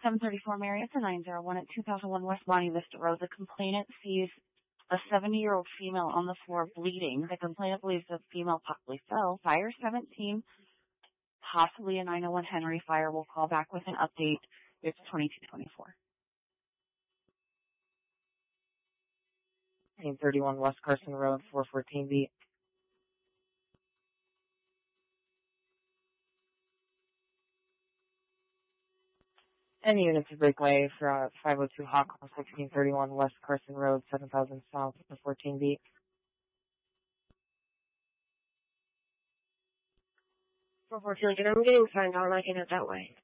734 Marietta 901 at 2001 West Bonnie Vista Road. The complainant sees a 70-year-old female on the floor bleeding. The complainant believes the female possibly fell. Fire 17, possibly a 901 Henry fire. Will call back with an update. It's 2224. 931 West Carson Road, 414B. Any unit to break away for 502 Hawk, 1631 West Carson Road, 7000 South, 14B. For 14, I'm getting signed on, I can head that way.